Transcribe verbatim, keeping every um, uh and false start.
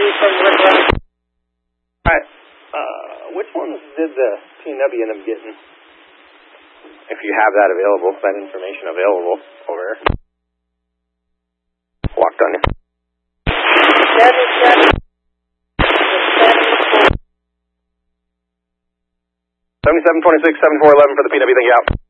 from Rick Rock. Alright, uh, which ones did the P and W end up getting? If you have that available, that information available over there. Locked on you. seventy-seven. seventy-seven twenty-six, seventy-four eleven for the P W, thank you out.